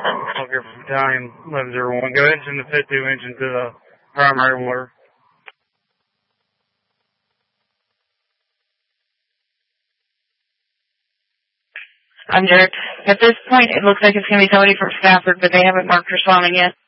Walker from Battalion 1101. Go engine to fit 2 engine to the primary water. Under. At this point, it looks like it's going to be somebody from Stafford, but they haven't marked responding yet.